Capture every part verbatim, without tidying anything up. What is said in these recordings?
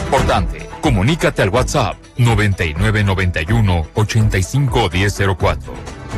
importante. Comunícate al WhatsApp noventa y nueve noventa y uno ochenta y cinco diez cero cuatro.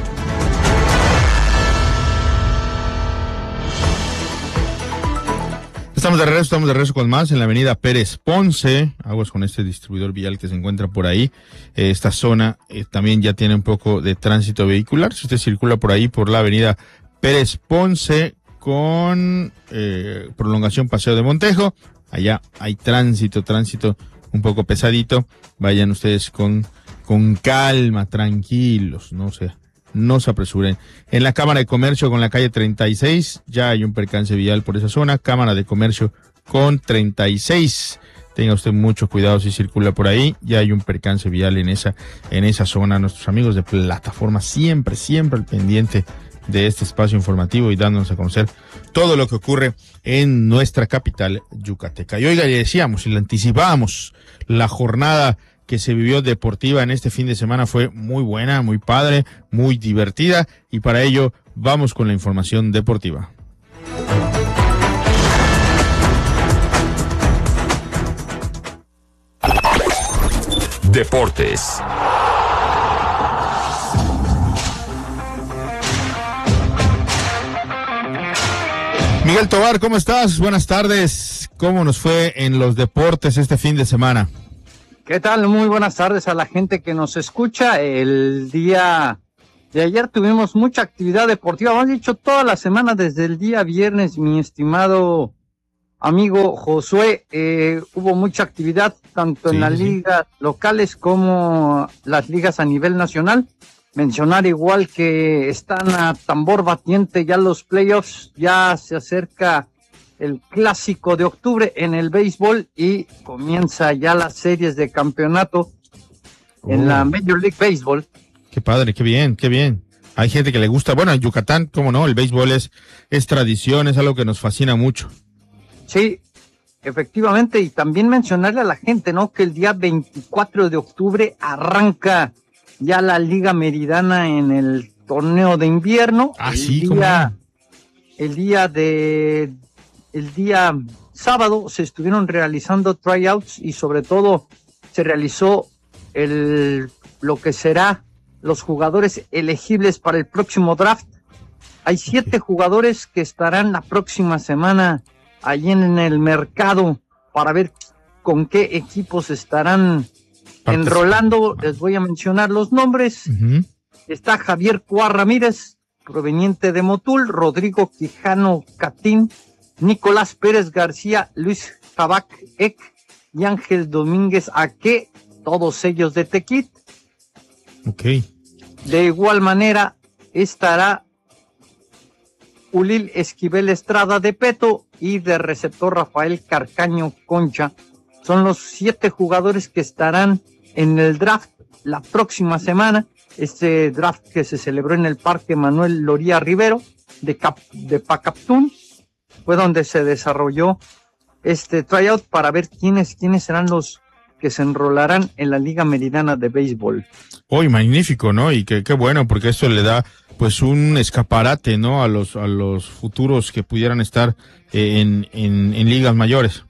Estamos de regreso, estamos de regreso con más en la avenida Pérez Ponce. Aguas con este distribuidor vial que se encuentra por ahí. Eh, esta zona eh, también ya tiene un poco de tránsito vehicular. Si usted circula por ahí, por la avenida Pérez Ponce con eh, prolongación Paseo de Montejo, allá hay tránsito, tránsito un poco pesadito. Vayan ustedes con, con calma, tranquilos, no sé. No se apresuren. En la Cámara de Comercio con la calle treinta y seis, ya hay un percance vial por esa zona. Cámara de Comercio con treinta y seis. Tenga usted mucho cuidado si circula por ahí. Ya hay un percance vial en esa, en esa zona. Nuestros amigos de plataforma siempre, siempre al pendiente de este espacio informativo y dándonos a conocer todo lo que ocurre en nuestra capital yucateca. Y oiga, le decíamos y le anticipábamos, la jornada que se vivió deportiva en este fin de semana fue muy buena, muy padre, muy divertida, y para ello vamos con la información deportiva. Deportes. Miguel Tobar, ¿cómo estás? Buenas tardes. ¿Cómo nos fue en los deportes este fin de semana? ¿Qué tal? Muy buenas tardes a la gente que nos escucha. El día de ayer tuvimos mucha actividad deportiva, hemos dicho toda la semana desde el día viernes, mi estimado amigo Josué. Eh, hubo mucha actividad tanto sí, en las sí. ligas locales como las ligas a nivel nacional. Mencionar igual que están a tambor batiente ya los playoffs, ya se acerca el clásico de octubre en el béisbol y comienza ya las series de campeonato oh. en la Major League Baseball. Qué padre, qué bien, qué bien. Hay gente que le gusta, bueno, en Yucatán, cómo no, el béisbol es, es tradición, es algo que nos fascina mucho. Sí, efectivamente, y también mencionarle a la gente, ¿no?, que el día veinticuatro de octubre arranca ya la Liga Meridana en el torneo de invierno. Ah, el sí, día, ¿cómo? El día de... El día sábado se estuvieron realizando tryouts y sobre todo se realizó el lo que será los jugadores elegibles para el próximo draft. Hay siete jugadores que estarán la próxima semana allí en el mercado para ver con qué equipos estarán enrolando. Les voy a mencionar los nombres. Uh-huh. Está Javier Cuá Ramírez, proveniente de Motul, Rodrigo Quijano Catín, Nicolás Pérez García, Luis Tabac Ek y Ángel Domínguez Aque, todos ellos de Tequit. Ok. De igual manera estará Ulil Esquivel Estrada de Peto y de receptor Rafael Carcaño Concha. Son los siete jugadores que estarán en el draft la próxima semana. Este draft que se celebró en el Parque Manuel Loría Rivero de, Cap, de Pacaptún fue donde se desarrolló este tryout para ver quiénes, quiénes serán los que se enrolarán en la Liga Meridana de Béisbol. Hoy, oh, magnífico, ¿no? Y qué, qué bueno, porque esto le da pues un escaparate, ¿no?, a los a los futuros que pudieran estar eh, en, en, en ligas mayores.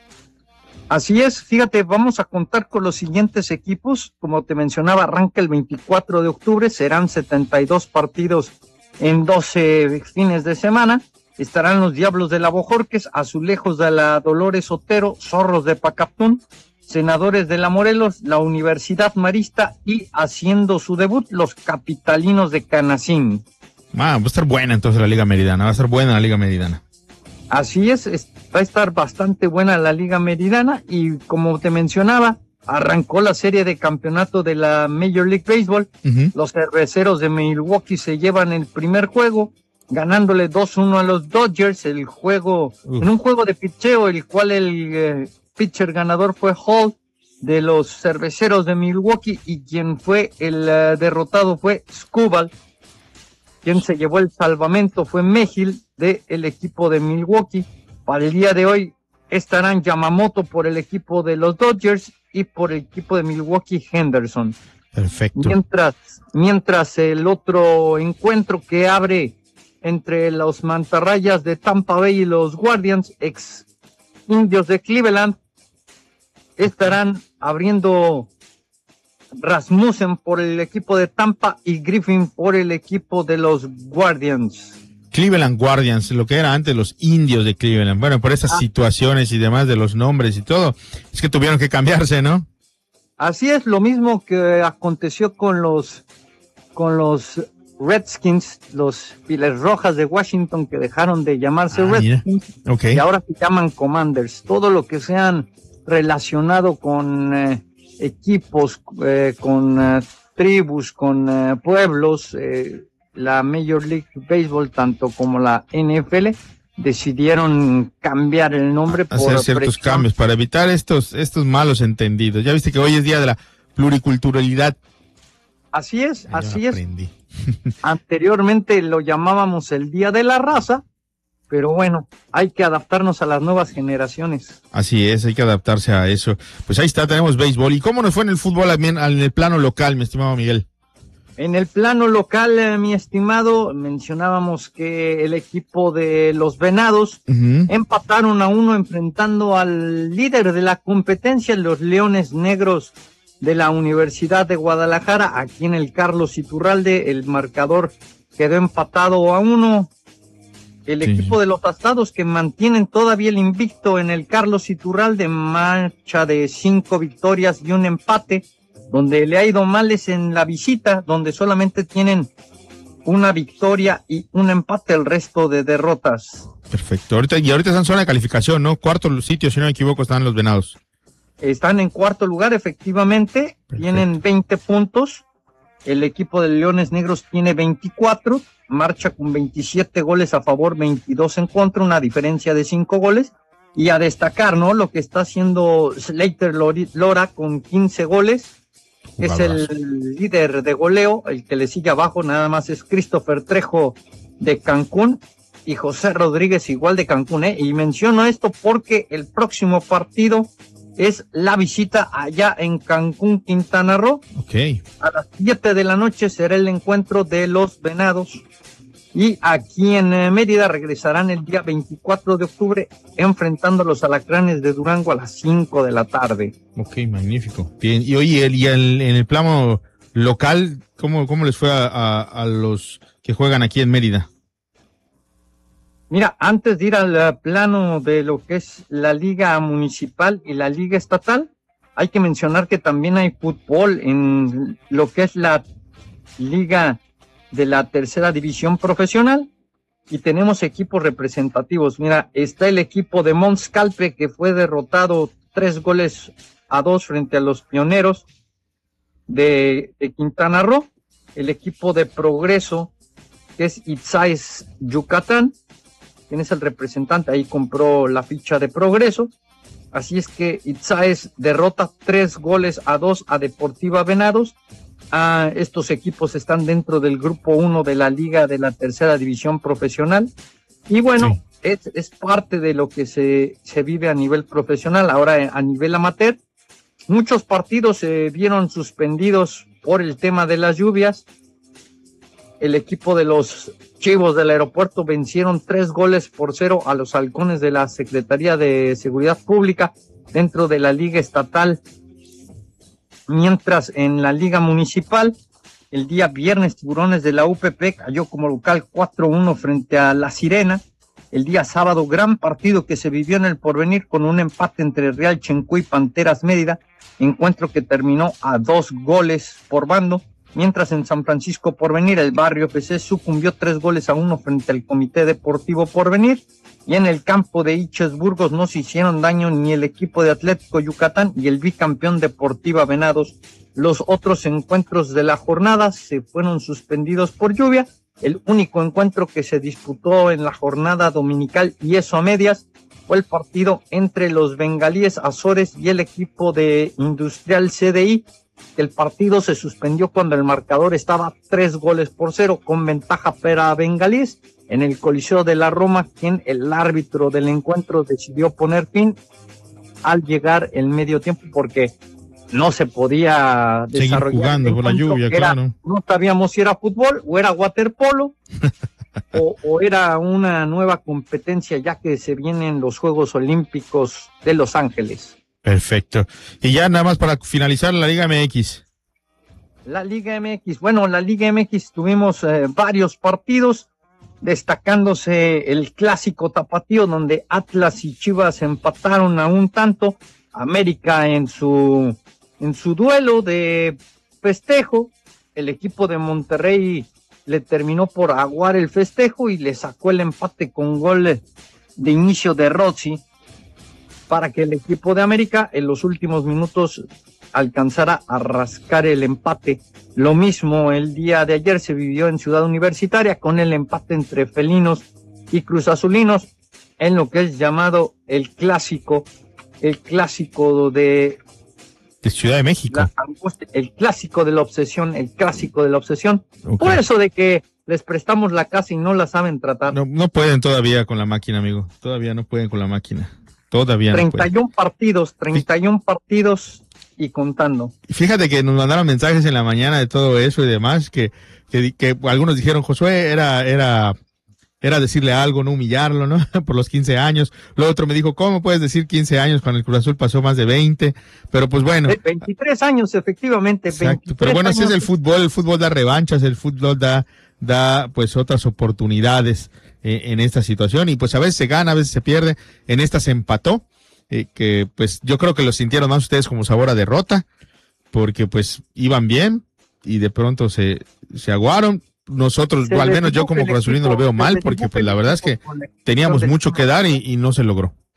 Así es, fíjate, vamos a contar con los siguientes equipos. Como te mencionaba, arranca el veinticuatro de octubre, serán setenta y dos partidos en doce fines de semana. Estarán los Diablos de la Bojorques, Azulejos de la Dolores Otero, Zorros de Pacaptún, Senadores de la Morelos, la Universidad Marista y haciendo su debut, los Capitalinos de Canacín. Ah, va a estar buena entonces la Liga Meridana, va a estar buena la Liga Meridana. Así es, es, va a estar bastante buena la Liga Meridana y como te mencionaba, arrancó la serie de campeonato de la Major League Baseball. Uh-huh. Los cerveceros de Milwaukee se llevan el primer juego, ganándole dos uno a los Dodgers, el juego, uh. en un juego de pitcheo, el cual el eh, pitcher ganador fue Hall de los cerveceros de Milwaukee y quien fue el uh, derrotado fue Scubal. Quien se llevó el salvamento fue Mejil del equipo de Milwaukee. Para el día de hoy estarán Yamamoto por el equipo de los Dodgers y por el equipo de Milwaukee Henderson. Perfecto. Mientras, mientras el otro encuentro que abre entre los mantarrayas de Tampa Bay y los Guardians, ex indios de Cleveland, estarán abriendo Rasmussen por el equipo de Tampa y Griffin por el equipo de los Guardians. Cleveland Guardians, lo que era antes los indios de Cleveland. Bueno, por esas ah. situaciones y demás de los nombres y todo, es que tuvieron que cambiarse, ¿no? Así es, lo mismo que aconteció con los con los Redskins, los Piles Rojas de Washington, que dejaron de llamarse ah, Redskins okay. y ahora se llaman Commanders. Todo lo que sean relacionado con eh, equipos, eh, con eh, tribus, con eh, pueblos, eh, la Major League Baseball, tanto como la N F L, decidieron cambiar el nombre. Hacer por ciertos presión. cambios para evitar estos, estos malos entendidos. Ya viste que hoy es día de la pluriculturalidad. Así es, ya así es. Anteriormente lo llamábamos el Día de la Raza, pero bueno, hay que adaptarnos a las nuevas generaciones. Así es, hay que adaptarse a eso. Pues ahí está, tenemos béisbol. ¿Y cómo nos fue en el fútbol en el plano local, mi estimado Miguel? En el plano local, eh, mi estimado, mencionábamos que el equipo de los Venados uh-huh. empataron a uno enfrentando al líder de la competencia, los Leones Negros de la Universidad de Guadalajara. Aquí en el Carlos Iturralde el marcador quedó empatado a uno. El sí. equipo de los Astados, que mantienen todavía el invicto en el Carlos Iturralde, marcha de cinco victorias y un empate. Donde le ha ido mal es en la visita, donde solamente tienen una victoria y un empate, el resto de derrotas. Perfecto. Ahorita, y ahorita están en zona de calificación, ¿no? Cuarto sitio, si no me equivoco, están los Venados. Están en cuarto lugar, efectivamente. Perfecto. Tienen veinte puntos. El equipo de Leones Negros tiene veinticuatro. Marcha con veintisiete goles a favor, veintidós en contra, una diferencia de cinco goles. Y a destacar, ¿no? Lo que está haciendo Slater Lora con quince goles. Es el líder de goleo. El que le sigue abajo nada más es Christopher Trejo de Cancún y José Rodríguez igual de Cancún, ¿eh? Y menciono esto porque el próximo partido es la visita allá en Cancún, Quintana Roo. Okay. A las siete de la noche será el encuentro de los Venados. Y aquí en eh, Mérida regresarán el día veinticuatro de octubre enfrentando a los Alacranes de Durango a las cinco de la tarde. Ok, magnífico. Bien, y oye, el, y el, en el plano local, ¿cómo, cómo les fue a, a, a los que juegan aquí en Mérida? Mira, antes de ir al plano de lo que es la Liga Municipal y la Liga Estatal, hay que mencionar que también hay fútbol en lo que es la Liga de la tercera división profesional y tenemos equipos representativos. Mira, está el equipo de Mons Calpe, que fue derrotado tres goles a dos frente a los Pioneros de, de Quintana Roo. El equipo de Progreso, que es Itzáes Yucatán, quien es el representante, ahí compró la ficha de Progreso. Así es que Itzáes derrota tres goles a dos a Deportiva Venados. Ah, estos equipos están dentro del grupo uno de la Liga de la tercera división profesional. Y bueno, sí. es, es parte de lo que se, se vive a nivel profesional. Ahora a nivel amateur, muchos partidos se vieron suspendidos por el tema de las lluvias. El equipo de los Chivos del Aeropuerto vencieron tres goles por cero a los Halcones de la Secretaría de Seguridad Pública dentro de la Liga Estatal. Mientras en la Liga Municipal, el día viernes, Tiburones de la U P P cayó como local cuatro uno frente a La Sirena. El día sábado, gran partido que se vivió en el Porvenir con un empate entre Real Chencú y Panteras Mérida, encuentro que terminó a dos goles por bando. Mientras en San Francisco Porvenir, el Barrio F C sucumbió tres goles a uno frente al Comité Deportivo Porvenir. Y en el campo de Iches Burgos no se hicieron daño ni el equipo de Atlético Yucatán y el bicampeón Deportiva Venados. Los otros encuentros de la jornada se fueron suspendidos por lluvia. El único encuentro que se disputó en la jornada dominical, y eso a medias, fue el partido entre los Bengalíes Azores y el equipo de Industrial C D I. El partido se suspendió cuando el marcador estaba tres goles por cero con ventaja para Bengalíes. En el Coliseo de la Roma, quien el árbitro del encuentro decidió poner fin al llegar el medio tiempo porque no se podía seguir desarrollar jugando por la lluvia, era, claro. No sabíamos si era fútbol o era waterpolo o, o era una nueva competencia ya que se vienen los Juegos Olímpicos de Los Ángeles. Perfecto. Y ya nada más para finalizar la Liga M X. La Liga M X, bueno, la Liga M X tuvimos eh, varios partidos, destacándose el clásico tapatío donde Atlas y Chivas empataron a un tanto, América en su en su duelo de festejo, el equipo de Monterrey le terminó por aguar el festejo y le sacó el empate con gol de inicio de Rossi para que el equipo de América en los últimos minutos alcanzara a rascar el empate. Lo mismo el día de ayer se vivió en Ciudad Universitaria con el empate entre felinos y cruzazulinos en lo que es llamado el clásico, el clásico de, de Ciudad de México. La, el clásico de la obsesión, el clásico de la obsesión. Okay. Por eso de que les prestamos la casa y no la saben tratar. No, no pueden todavía con la máquina, amigo. Todavía no pueden con la máquina. Todavía treinta y uno no pueden. partidos, treinta y uno partidos y contando. Fíjate que nos mandaron mensajes en la mañana de todo eso y demás, que, que, que algunos dijeron, Josué, era, era, era decirle algo, no humillarlo, ¿no? Por los quince años. Lo otro me dijo, ¿cómo puedes decir quince años cuando el Cruz Azul pasó más de veinte? Pero pues bueno. veintitrés años, efectivamente. Exacto, pero bueno, así es el fútbol, el fútbol da revanchas, el fútbol da, da pues otras oportunidades eh, en esta situación y pues a veces se gana, a veces se pierde. En esta se empató. Eh, que pues yo creo que lo sintieron más ustedes como sabor a derrota, porque pues iban bien y de pronto se, se aguaron. Nosotros, o al menos yo como Cruz Azulino lo veo mal, porque pues la verdad es que teníamos mucho que dar y, y no se logró.